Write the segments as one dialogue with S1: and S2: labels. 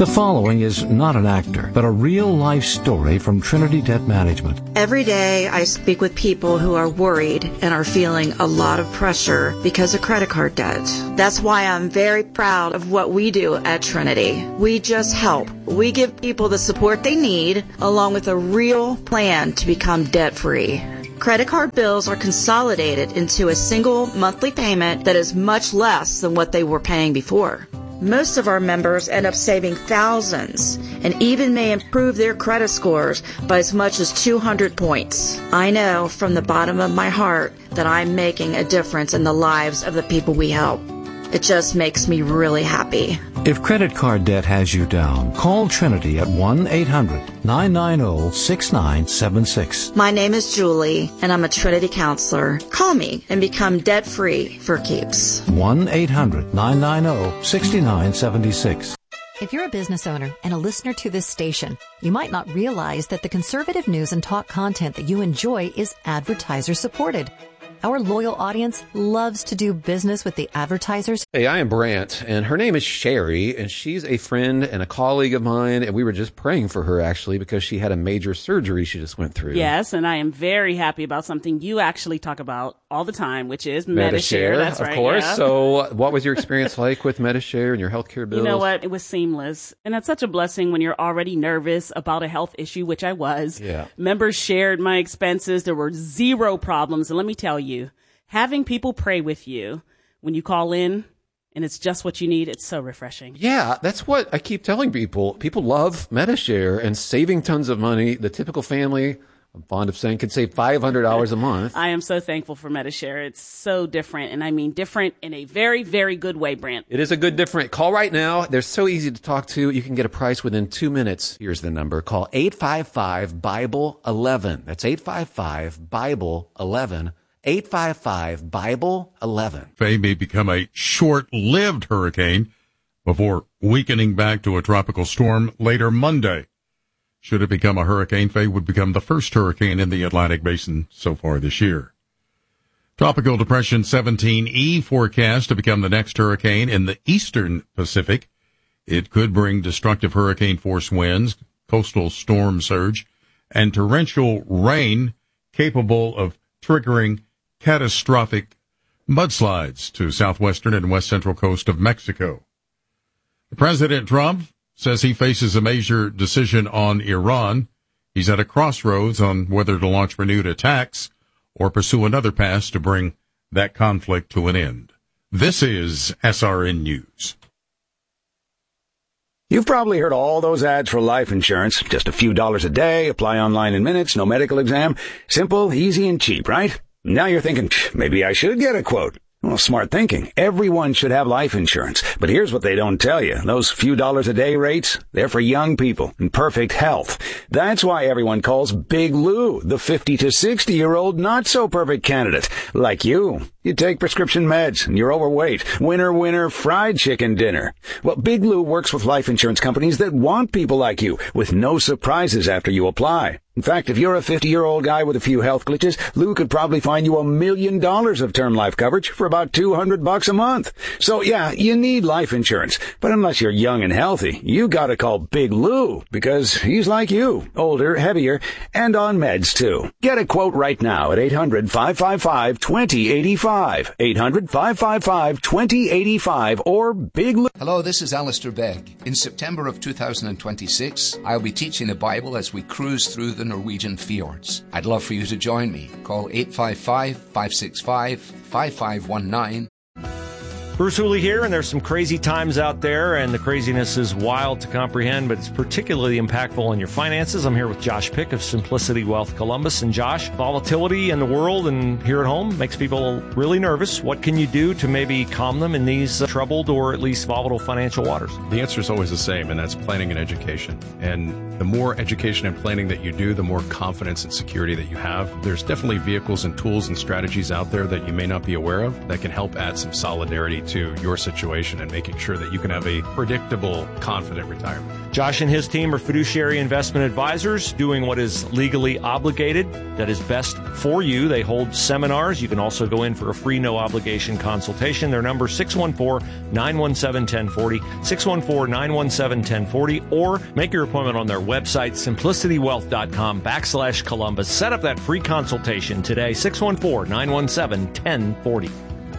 S1: The following is not an actor, but a real-life story from Trinity Debt Management.
S2: Every day I speak with people who are worried and are feeling a lot of pressure because of credit card debt. That's why I'm very proud of what we do at Trinity. We just help. We give people the support they need, along with a real plan to become debt-free. Credit card bills are consolidated into a single monthly payment that is much less than what they were paying before. Most of our members end up saving thousands and even may improve their credit scores by as much as 200 points. I know from the bottom of my heart that I'm making a difference in the lives of the people we help. It just makes me really happy.
S1: If credit card debt has you down, call Trinity at 1-800-990-6976.
S2: My name is Julie, and I'm a Trinity counselor. Call me and become debt-free for keeps.
S1: 1-800-990-6976.
S3: If you're a business owner and a listener to this station, you might not realize that the conservative news and talk content that you enjoy is advertiser-supported. Our loyal audience loves to do business with the advertisers.
S4: Hey, I am Brant, and her name is Sherry, and she's a friend and a colleague of mine, and we were just praying for her, actually, because she had a major surgery she just went through.
S5: Yes, and I am very happy about something you actually talk about all the time, which is Medi-Share. That's right,
S4: of course.
S5: Yeah.
S4: So what was your experience like with Medi-Share and your healthcare bills?
S5: You know what? It was seamless. And that's such a blessing when you're already nervous about a health issue, which I was.
S4: Yeah.
S5: Members shared my expenses. There were zero problems. And let me tell you, having people pray with you when you call in and it's just what you need, it's so refreshing.
S4: Yeah, that's what I keep telling people. People love Medi-Share and saving tons of money. The typical family, I'm fond of saying, could save $500 a month.
S5: I am so thankful for Medi-Share. It's so different, and I mean different in a very, very good way, Brant.
S4: It is a good different. Call right now. They're so easy to talk to. You can get a price within 2 minutes. Here's the number. Call 855-BIBLE-11. That's 855-BIBLE-11. 855-BIBLE-11.
S6: Faye may become a short-lived hurricane before weakening back to a tropical storm later Monday. Should it become a hurricane, Faye would become the first hurricane in the Atlantic Basin so far this year. Tropical Depression 17E forecast to become the next hurricane in the eastern Pacific. It could bring destructive hurricane force winds, coastal storm surge, and torrential rain capable of triggering catastrophic mudslides to southwestern and west central coast of Mexico. President Trump says he faces a major decision on Iran. He's at a crossroads on whether to launch renewed attacks or pursue another path to bring that conflict to an end. This is SRN News.
S7: You've probably heard all those ads for life insurance. Just a few dollars a day, apply online in minutes, no medical exam. Simple, easy, and cheap, right? Now you're thinking, maybe I should get a quote. Well, smart thinking. Everyone should have life insurance. But here's what they don't tell you. Those few dollars a day rates, they're for young people in perfect health. That's why everyone calls Big Lou the 50 to 60-year-old not-so-perfect candidate. Like you. You take prescription meds and you're overweight. Winner, winner, fried chicken dinner. Well, Big Lou works with life insurance companies that want people like you with no surprises after you apply. In fact, if you're a 50-year-old guy with a few health glitches, Lou could probably find you $1 million of term life coverage for about $200 a month. So yeah, you need life insurance. But unless you're young and healthy, you gotta call Big Lou because he's like you, older, heavier, and on meds too. Get a quote right now at 800-555-2085. 800-555-2085 or Big Lou.
S8: Hello, this is Alistair Begg. In September of 2026, I'll be teaching the Bible as we cruise through the Norwegian fjords. I'd love for you to join me. Call 855-565-5519.
S9: Bruce Hooley here, and there's some crazy times out there, and the craziness is wild to comprehend, but it's particularly impactful on your finances. I'm here with Josh Pick of Simplicity Wealth Columbus. And Josh, volatility in the world and here at home makes people really nervous. What can you do to maybe calm them in these troubled or at least volatile financial waters?
S10: The answer is always the same, and that's planning and education. And the more education and planning that you do, the more confidence and security that you have. There's definitely vehicles and tools and strategies out there that you may not be aware of that can help add some solidarity to your situation and making sure that you can have a predictable, confident retirement.
S9: Josh and his team are fiduciary investment advisors doing what is legally obligated, that is best for you. They hold seminars. You can also go in for a free, no-obligation consultation. Their number is 614-917-1040, 614-917-1040, or make your appointment on their website, simplicitywealth.com/Columbus. Set up that free consultation today, 614-917-1040.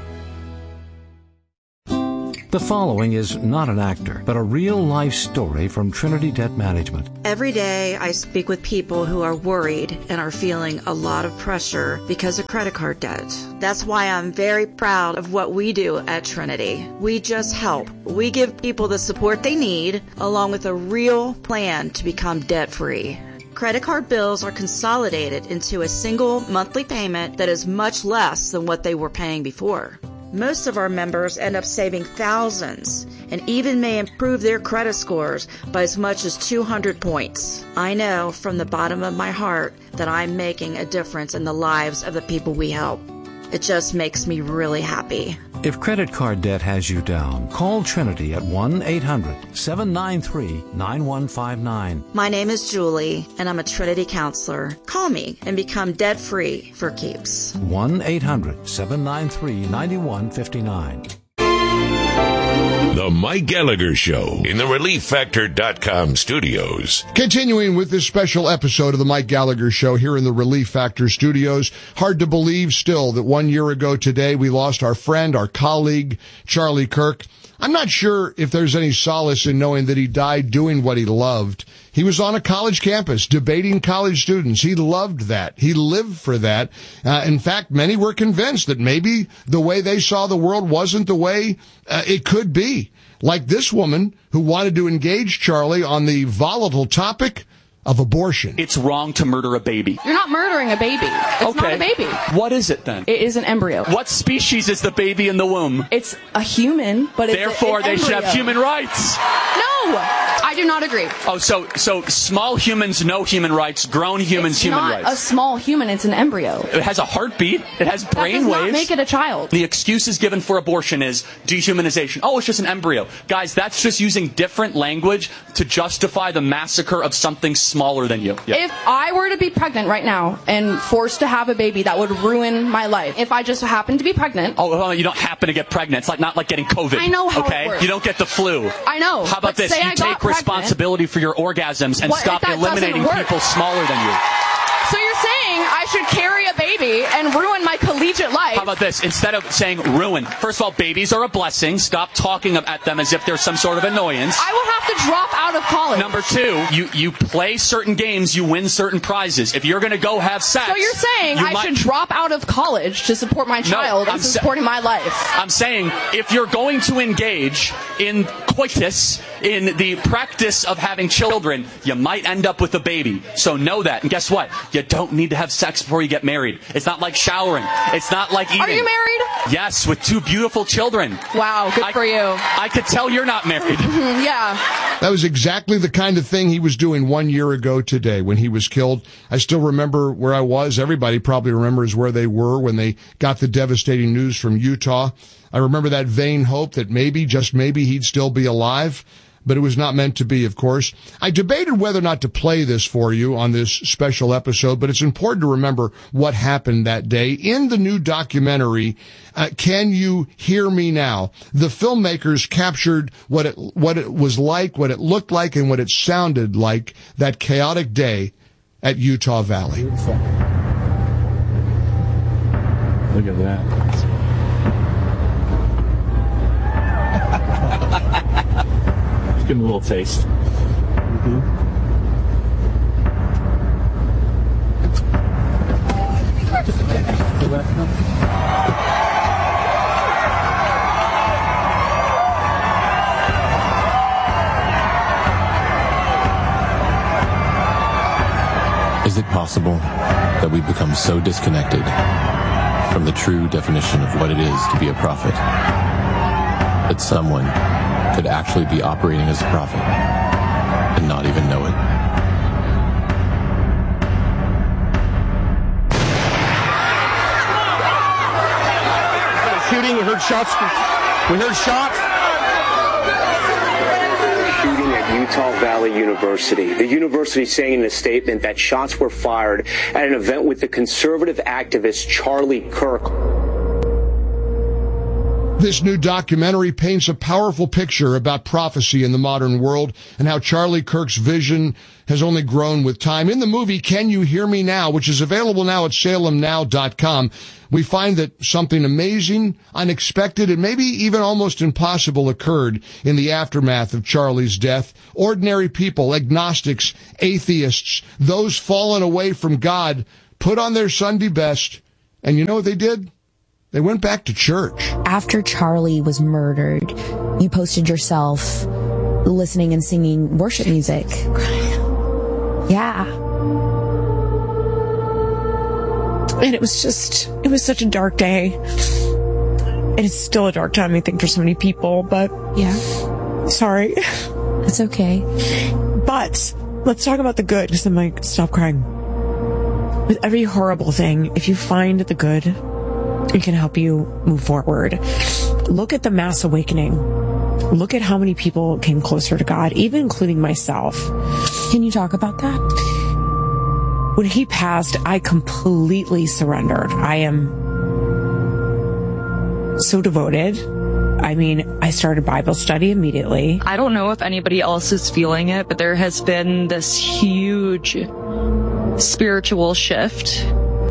S1: The following is not an actor, but a real-life story from Trinity Debt Management.
S2: Every day I speak with people who are worried and are feeling a lot of pressure because of credit card debt. That's why I'm very proud of what we do at Trinity. We just help. We give people the support they need, along with a real plan to become debt-free. Credit card bills are consolidated into a single monthly payment that is much less than what they were paying before. Most of our members end up saving thousands and even may improve their credit scores by as much as 200 points. I know from the bottom of my heart that I'm making a difference in the lives of the people we help. It just makes me really happy.
S1: If credit card debt has you down, call Trinity at 1-800-793-9159.
S2: My name is Julie, and I'm a Trinity counselor. Call me and become debt-free for keeps.
S1: 1-800-793-9159.
S11: The Mike Gallagher Show in the ReliefFactor.com studios.
S12: Continuing with this special episode of the Mike Gallagher Show here in the Relief Factor studios. Hard to believe still that 1 year ago today we lost our friend, our colleague, Charlie Kirk. I'm not sure if there's any solace in knowing that he died doing what he loved. He was on a college campus debating college students. He loved that. He lived for that. In fact, many were convinced that maybe the way they saw the world wasn't the way it could be. Like this woman who wanted to engage Charlie on the volatile topic of abortion.
S13: It's wrong to murder a baby.
S14: You're not murdering a baby. It's not a baby.
S13: What is it then?
S14: It is an embryo.
S13: What species is the baby in the womb?
S14: It's a human, but it's
S13: Therefore, they should have human rights.
S14: No, I do not agree.
S13: Oh, so small humans, no human rights. Grown humans, human rights.
S14: It's not a small human. It's an embryo.
S13: It has a heartbeat. It has brain waves.
S14: That does not make it a child.
S13: The excuses given for abortion is dehumanization. Oh, it's just an embryo. Guys, that's just using different language to justify the massacre of something smaller than you. Yeah.
S14: If I were to be pregnant right now and forced to have a baby, that would ruin my life. If I just happened to be pregnant.
S13: Oh, well, you don't happen to get pregnant. It's not like getting COVID.
S14: I know how it works.
S13: You don't get the flu.
S14: I know.
S13: How about this? You take responsibility for your orgasms and stop eliminating people smaller than you.
S14: So you're saying I should carry a baby and ruin my collegiate life?
S13: How about this? Instead of saying ruin, first of all, babies are a blessing. Stop talking at them as if they're some sort of annoyance.
S14: I will have to drop out of college.
S13: Number two, you play certain games, you win certain prizes. If you're going to go have sex...
S14: So you're saying I should drop out of college to support my child and supporting my life?
S13: I'm saying if you're going to engage in coitus, in the practice of having children, you might end up with a baby. So know that. And guess what? You don't need to have sex before you get married. It's not like showering. It's not like eating.
S14: Are you married?
S13: Yes, with 2 beautiful children.
S14: Wow, good for you.
S13: I could tell you're not married.
S14: Yeah.
S12: That was exactly the kind of thing he was doing 1 year ago today when he was killed. I still remember where I was. Everybody probably remembers where they were when they got the devastating news from Utah. I remember that vain hope that maybe, just maybe, he'd still be alive. But it was not meant to be, of course. I debated whether or not to play this for you on this special episode, but it's important to remember what happened that day. In the new documentary, Can You Hear Me Now?, the filmmakers captured what it was like, what it looked like, and what it sounded like that chaotic day at Utah Valley.
S15: Beautiful. Look at that. Give him a little taste.
S16: Is it possible that we become so disconnected from the true definition of what it is to be a prophet that someone could actually be operating as a prophet and not even know it?
S17: Shooting, we heard shots. We heard shots.
S18: Shooting at Utah Valley University. The university saying in a statement that shots were fired at an event with the conservative activist Charlie Kirk.
S12: This new documentary paints a powerful picture about prophecy in the modern world and how Charlie Kirk's vision has only grown with time. In the movie, Can You Hear Me Now?, which is available now at salemnow.com, we find that something amazing, unexpected, and maybe even almost impossible occurred in the aftermath of Charlie's death. Ordinary people, agnostics, atheists, those fallen away from God, put on their Sunday best, and you know what they did? They went back to church.
S19: After Charlie was murdered, you posted yourself listening and singing worship music. Yeah.
S20: And it was such a dark day. And it's still a dark time, I think, for so many people, but
S19: yeah.
S20: Sorry.
S19: It's okay.
S20: But let's talk about the good, because I'm like, stop crying. With every horrible thing, if you find the good, it can help you move forward. Look at the mass awakening. Look at how many people came closer to God, even including myself.
S19: Can you talk about that?
S20: When he passed, I completely surrendered. I am so devoted. I mean, I started Bible study immediately.
S21: I don't know if anybody else is feeling it, but there has been this huge spiritual shift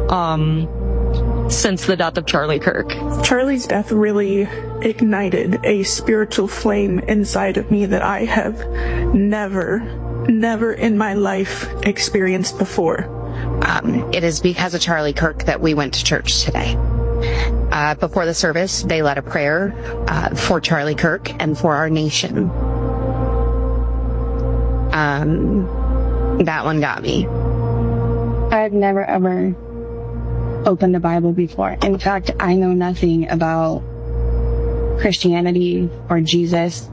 S21: since the death of Charlie Kirk.
S22: Charlie's death really ignited a spiritual flame inside of me that I have never in my life experienced before.
S23: It is because of Charlie Kirk that we went to church today. Before the service, they led a prayer for Charlie Kirk and for our nation. That one got me.
S24: I've never ever opened the Bible before. In fact, I know nothing about Christianity or Jesus.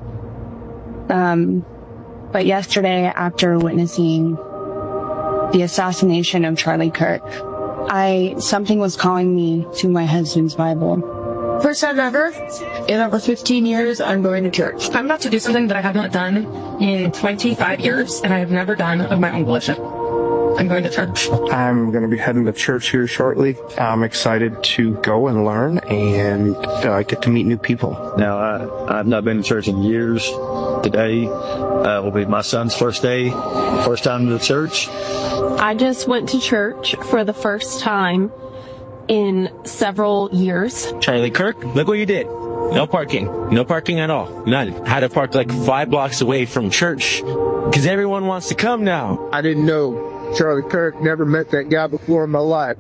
S24: But yesterday, after witnessing the assassination of Charlie Kirk, something was calling me to my husband's Bible.
S25: First time ever, in over 15 years, I'm going to church. I'm about to do something that I have not done in 25 years, and I have never done of my own volition. I'm going to church.
S26: I'm going to be heading to church here shortly. I'm excited to go and learn and get to meet new people.
S27: Now, I've not been to church in years. Today will be my son's first time to church.
S28: I just went to church for the first time in several years.
S17: Charlie Kirk, look what you did. No parking. No parking at all. None. Had to park like 5 blocks away from church because everyone wants to come now.
S29: I didn't know Charlie Kirk, never met that guy before in my life.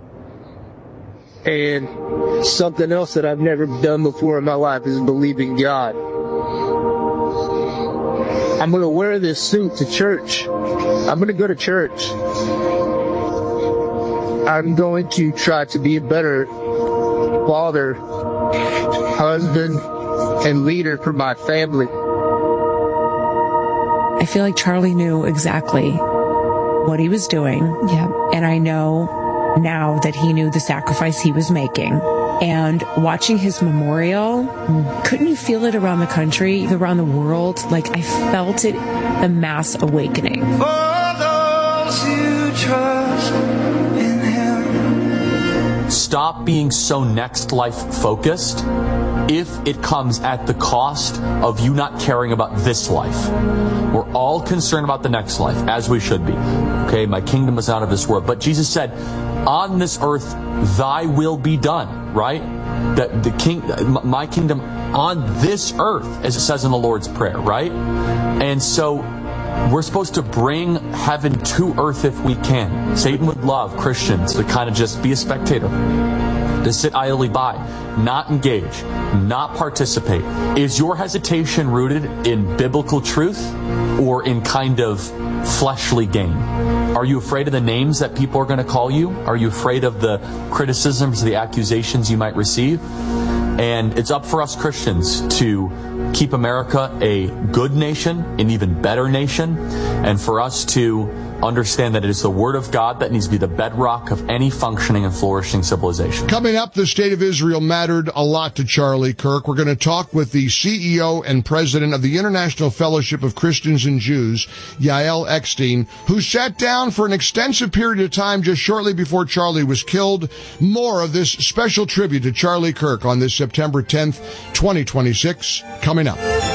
S29: And something else that I've never done before in my life is believe in God. I'm going to wear this suit to church. I'm going to go to church. I'm going to try to be a better father, husband, and leader for my family.
S20: I feel like Charlie knew exactly what he was doing.
S19: Yeah.
S20: And I know now that he knew the sacrifice he was making. And watching his memorial, couldn't you feel it around the country, around the world? Like, I felt it, the mass awakening.
S30: For those who trust in him.
S13: Stop being so next life focused if it comes at the cost of you not caring about this life. We're all concerned about the next life, as we should be. Okay, my kingdom is out of this world. But Jesus said, on this earth, thy will be done, right? That my kingdom on this earth, as it says in the Lord's Prayer, right? And so we're supposed to bring heaven to earth if we can. Satan would love Christians to kind of just be a spectator, to sit idly by, not engage, not participate. Is your hesitation rooted in biblical truth or in kind of fleshly gain? Are you afraid of the names that people are going to call you? Are you afraid of the criticisms, the accusations you might receive? And it's up for us Christians to keep America a good nation, an even better nation, and for us to
S1: understand that it is the Word of God that needs to be the bedrock of any functioning and flourishing civilization.
S12: Coming up, the state of Israel mattered a lot to Charlie Kirk. We're going to talk with the CEO and president of the International Fellowship of Christians and Jews, Yael Eckstein, who sat down for an extensive period of time just shortly before Charlie was killed. More of this special tribute to Charlie Kirk on this September 10th, 2026, coming up.